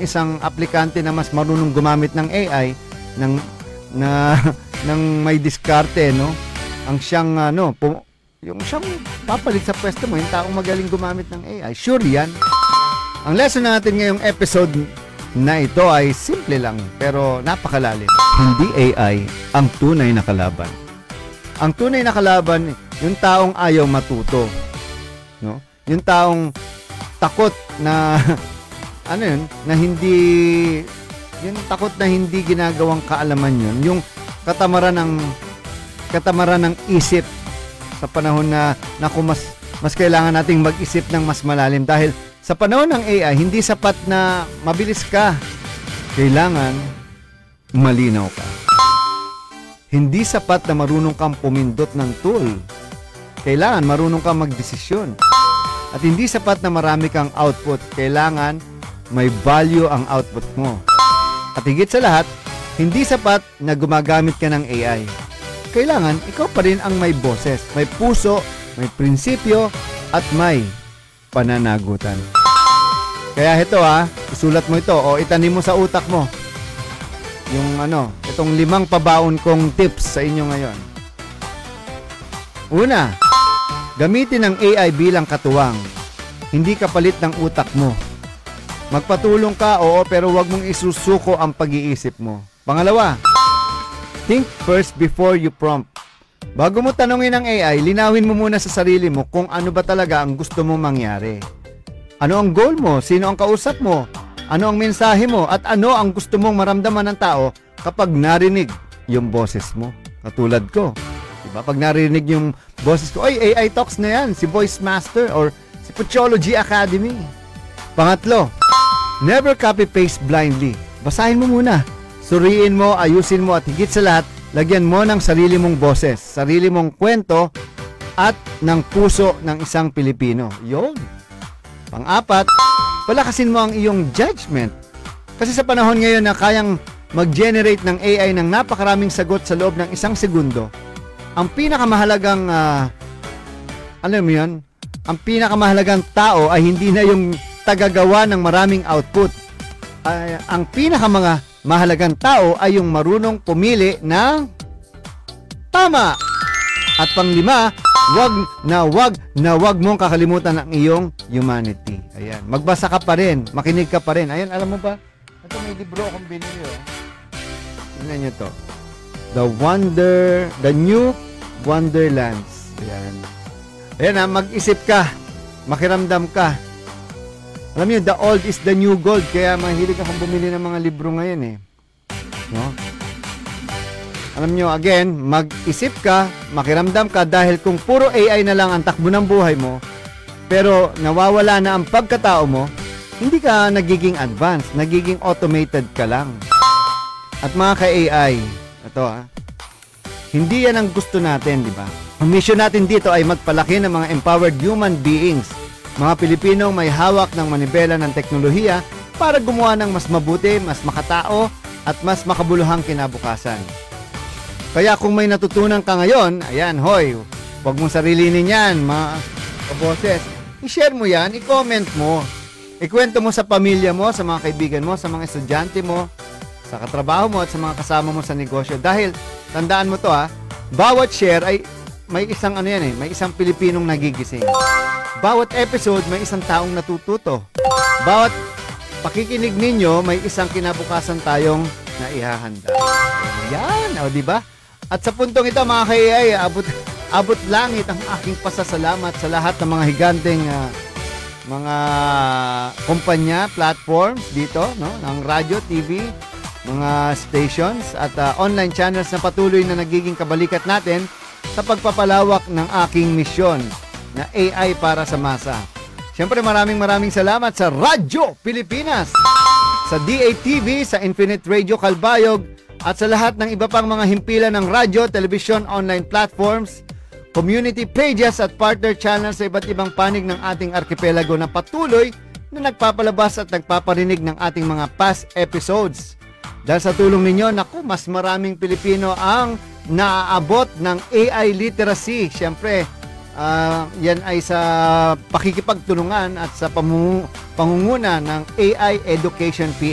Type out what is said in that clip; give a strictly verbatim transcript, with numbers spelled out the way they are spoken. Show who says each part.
Speaker 1: isang aplikante na mas marunong gumamit ng A I ng na ng may diskarte, no? Ang siyang ano, pu- yung siyang papalit sa pwesto mo, yung taong magaling gumamit ng A I. Sure yan. Ang lesson natin ngayong episode na ito ay simple lang pero napakalalim. Hindi A I ang tunay na kalaban. Ang tunay na kalaban, yung taong ayaw matuto, no? Yung taong takot na ano yun, na hindi yung takot na hindi ginagawang kaalaman yun, yung katamaran ng katamaran ng isip sa panahon na naku, mas mas kailangan nating mag-isip ng mas malalim dahil sa panahon ng A I hindi sapat na mabilis ka, kailangan malinaw ka. Hindi sapat na marunong kang pumindot ng tool, kailangan marunong kang magdesisyon. At hindi sapat na marami kang output, kailangan may value ang output mo. At higit sa lahat, hindi sapat na gumagamit ka ng A I. Kailangan ikaw pa rin ang may boses, may puso, may prinsipyo, at may pananagutan. Kaya ito ha, isulat mo ito o itanim mo sa utak mo. Yung ano, itong limang pabaon kong tips sa inyo ngayon. Una, gamitin ang A I bilang katuwang. Hindi kapalit ng utak mo. Magpatulong ka, oo, pero wag mong isusuko ang pag-iisip mo. Pangalawa, think first before you prompt. Bago mo tanungin ang A I, linawin mo muna sa sarili mo kung ano ba talaga ang gusto mo mangyari. Ano ang goal mo? Sino ang kausap mo? Ano ang mensahe mo? At ano ang gusto mong maramdaman ng tao kapag narinig yung boses mo? Katulad ko. Diba? Pag narinig yung boses ko, ay, A I Talks na yan. Si Voice Master or si Puchology Academy. Pangatlo, never copy-paste blindly. Basahin mo muna. Suriin mo, ayusin mo, at higit sa lahat, lagyan mo ng sarili mong boses, sarili mong kwento, at ng puso ng isang Pilipino. Yun. Pang-apat, palakasin mo ang iyong judgment. Kasi sa panahon ngayon na kayang mag-generate ng A I ng napakaraming sagot sa loob ng isang segundo, ang pinakamahalagang, uh, alam mo yun, ang pinakamahalagang tao ay hindi na yung tagagawa ng maraming output. Uh, ang pinakamanga mahalagang tao ay yung marunong pumili ng tama. At panglima, wag na wag na wag mong kakalimutan ang iyong humanity. Ayan, magbasa ka pa rin, makinig ka pa rin. Ayan, alam mo ba? Ito may libro akong binili, oh. Tingnan niyo to. The Wonder, The New Wonderlands. Ayan. Ayan ha, mag-isip ka, makiramdam ka. Alam niyo, the old is the new gold. Kaya mahilig akong bumili ng mga libro ngayon eh. No? Alam niyo, again, mag-isip ka, makiramdam ka dahil kung puro A I na lang ang takbo ng buhay mo, pero nawawala na ang pagkatao mo, hindi ka nagiging advanced, nagiging automated ka lang. At mga ka-A I, ito ah, hindi yan ang gusto natin, di ba? Ang mission natin dito ay magpalaki ng mga empowered human beings, mga Pilipinong may hawak ng manibela ng teknolohiya para gumawa ng mas mabuti, mas makatao, at mas makabuluhang kinabukasan. Kaya kung may natutunan ka ngayon, ayan, hoy, huwag mong sarilinin yan, mga kaboses. I-share mo yan, i-comment mo, ikwento mo sa pamilya mo, sa mga kaibigan mo, sa mga estudyante mo, sa katrabaho mo, at sa mga kasama mo sa negosyo. Dahil, tandaan mo to ha, bawat share ay may isang ano yan eh, may isang Pilipinong nagigising. Bawat episode may isang taong natututo. Bawat pakikinig ninyo may isang kinabukasan tayong naihahanda. Yan, o di ba? At sa puntong ito mga ka-A I, abot abot langit ang aking pasasalamat sa lahat ng mga higanteng uh, mga kumpanya, platforms dito, no, ng radyo, T V, mga stations at uh, online channels na patuloy na nagiging kabalikat natin sa pagpapalawak ng aking misyon na A I para sa masa. Siyempre maraming maraming salamat sa Radyo Pilipinas, sa D A T V, sa Infinite Radio Calbayog, at sa lahat ng iba pang mga himpilan ng radyo, telebisyon, online platforms, community pages at partner channels sa iba't ibang panig ng ating arkipelago na patuloy na nagpapalabas at nagpaparinig ng ating mga past episodes. Dahil sa tulong ninyo, naku, mas maraming Pilipino ang naaabot ng A I literacy. Siyempre, uh, yan ay sa pakikipagtulungan at sa pamung- pangunguna ng A I Education P